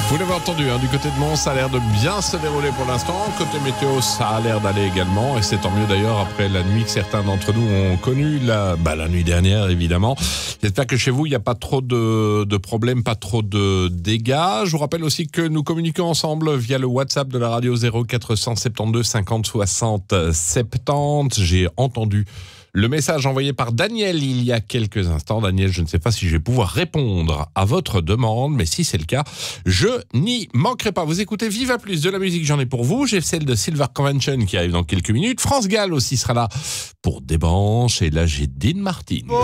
Vous l'avez entendu, du côté de Mons, ça a l'air de bien se dérouler pour l'instant. Côté météo, ça a l'air d'aller également. Et c'est tant mieux d'ailleurs après la nuit que certains d'entre nous ont connue, la nuit dernière évidemment. J'espère que chez vous, il n'y a pas trop de problèmes, pas trop de dégâts. Je vous rappelle aussi que nous communiquons ensemble via le WhatsApp de la radio 0472 50 60 70. J'ai entendu le message envoyé par Daniel il y a quelques instants. Daniel, je ne sais pas si je vais pouvoir répondre à votre demande, mais si c'est le cas, je n'y manquerai pas. Vous écoutez Viva Plus, de la musique, j'en ai pour vous. J'ai celle de Silver Convention qui arrive dans quelques minutes. France Gall aussi sera là pour des branches. Et là, j'ai Dean Martin.